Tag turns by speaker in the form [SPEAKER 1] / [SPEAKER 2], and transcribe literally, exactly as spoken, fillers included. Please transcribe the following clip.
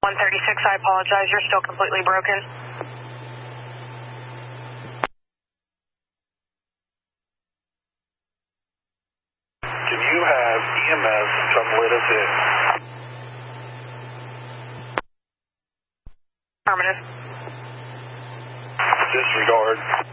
[SPEAKER 1] one thirty-six, I apologize. You're still completely broken.
[SPEAKER 2] Can you have E M S come let us in?
[SPEAKER 1] Affirmative.
[SPEAKER 2] Disregard.